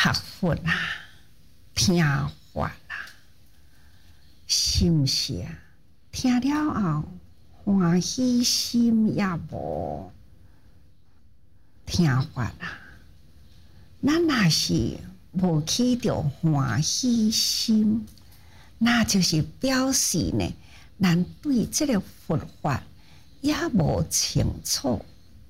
学佛啦，听法啦，是毋是啊？听了后欢喜心也无，听法啦，咱若是无起着欢喜心，那就是表示呢，咱对这个佛法也无清楚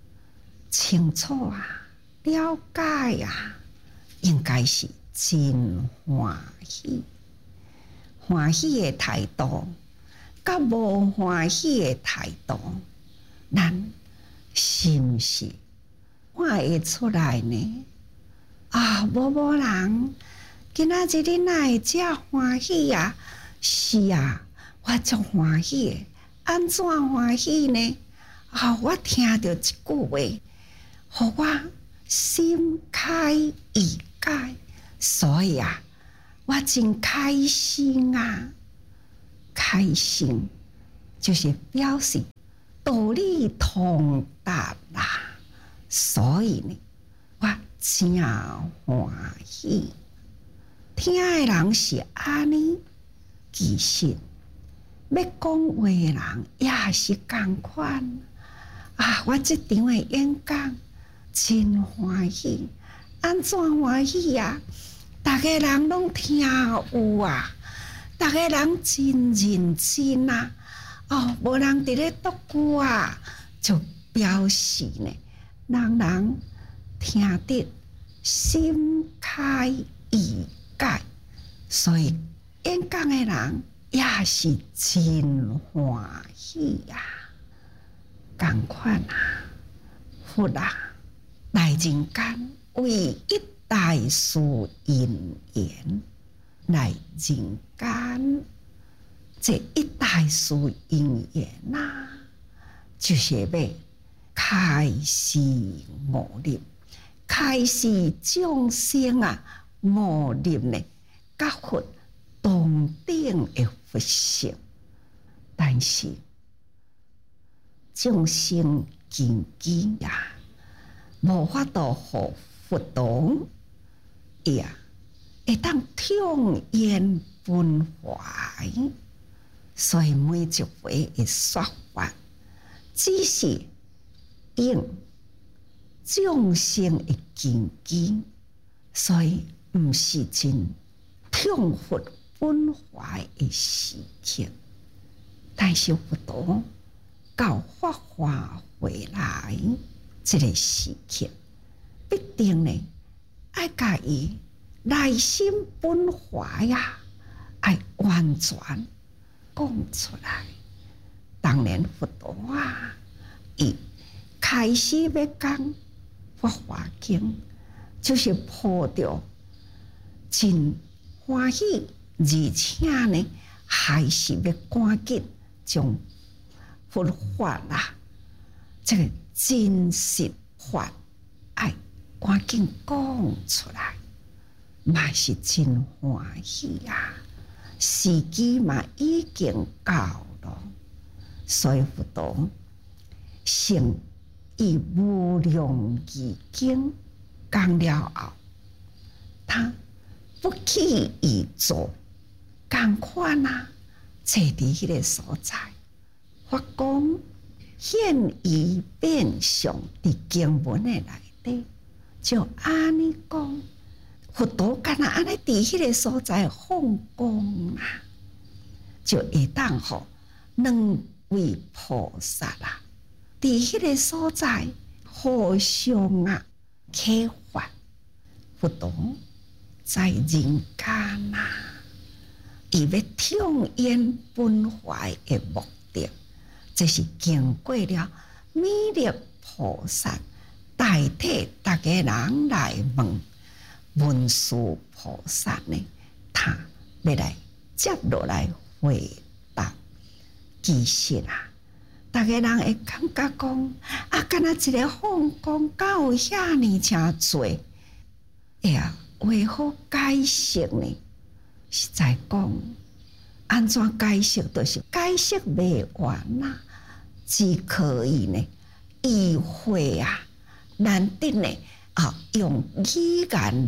了解啊，应该是真欢喜，欢喜的态度，甲无欢喜的态度，咱是毋是看会出来呢？某人今仔日你哪会遮欢喜啊？是啊，我足欢喜的，安怎欢喜呢？我听到一句话，互我心开意解，所以啊，我真开心啊！开心就是表示道理通达啦，所以呢，我真欢喜。听的人是安尼，其实要讲话的人也是同款我这场的演讲真欢喜，安怎欢喜啊？大家人拢听有啊，大家人真认真啊！无人伫咧读句啊，就表示呢，人听得心开意解，所以演讲的人也是真欢喜啊！同款佛来人间为一大事因缘来人间，这一大事因缘就是要开示悟入，开示众生悟入呢，甲佛同等的佛性，但是众生根基无法度互佛同会当听言分怀，所以每一回的说法，只是应众生的根基，所以毋是真听佛分怀的时刻。但是佛陀到法华回来这个时刻，必定呢爱甲伊内心本怀爱完全讲出来。当然佛陀伊开始要讲法华经，就是抱着真欢喜，而且呢还是要赶紧将佛法这个真实法爱赶紧讲出来，嘛是真欢喜时机嘛已经到了，所以佛陀成以无量义经讲了后，他不起而坐，同款坐伫迄个所在，法讲显于变相伫经文的内底，就安尼讲，佛陀敢若安尼伫迄个所在放光就会当互两位菩萨伫迄个所在互相启发。佛陀在人间伊要听言本怀的目的，这是经过了弥勒菩萨代替大家人来问文殊菩萨呢，他要来接落来回答。其实大家人会感觉讲敢若一个放光，敢有遐尼诚多？为好解释呢？实在讲，安怎解释都是解释袂完只可以呢，意会难得呢用语言来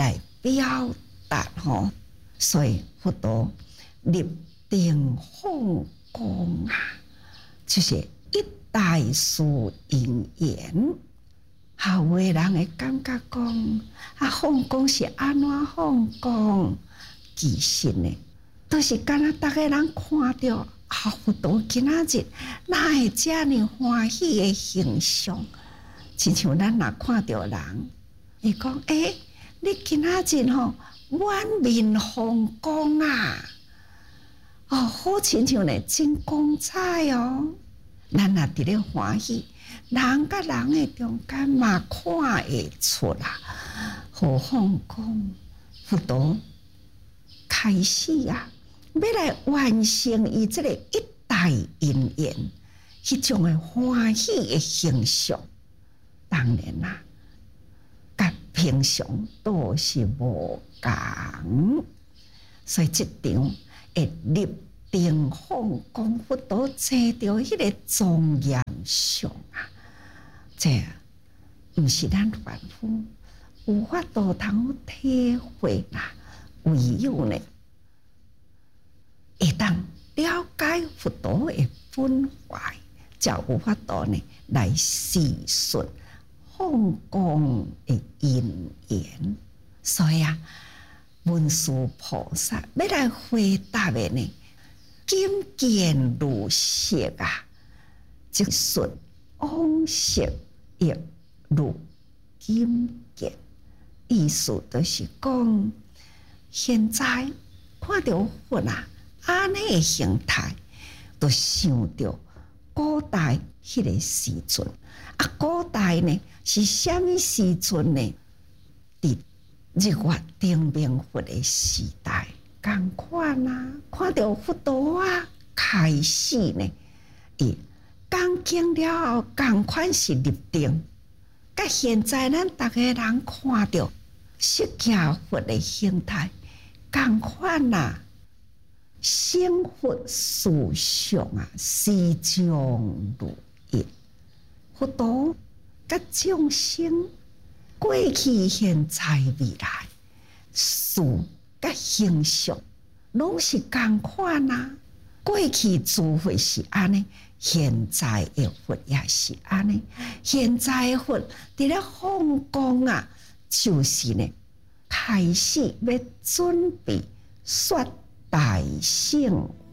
表达吼，所以佛陀立定放光啊，就是一大殊因缘。好有的人会感觉讲，放光是安怎放光？其实呢，都是敢若逐个人看到佛陀今仔日哪会遮尔欢喜的形象？亲像咱若看到人，伊讲：你今仔日吼满面放光啊！好亲像呢，真光彩哦！咱若伫咧欢喜，人甲人的中间嘛看会出啦。好放光，佛陀开始啊，要来完成伊这个一大因缘，迄种的欢喜的形象。当然啦，甲平常都是无共，所以这场会立定放光，佛陀坐着迄个庄严相啊，这毋是咱凡夫有法度通体会啦。唯有呢，会当了解佛陀的本怀，才有法度呢来细述放光的因缘。所以啊，文殊菩萨要来回答的呢，今见如色啊，即说往昔亦如今见。意思就是讲，现在看到佛啊，安尼的形态，就想到古代迄个时阵。古代呢是啥物时阵呢？伫日月灯明佛的时代，同款啊，看到佛陀啊，开始呢，伊刚经了后，同款是立定。甲现在咱逐个人看到释迦佛的形态，同款啊，成佛事相啊，时将如一。佛陀甲众生过去、现在、未来，事甲形象拢是同款啊。过去诸佛是安尼，现在的佛也是安尼。现在的佛伫咧放光啊，就是呢，开始要准备说大乘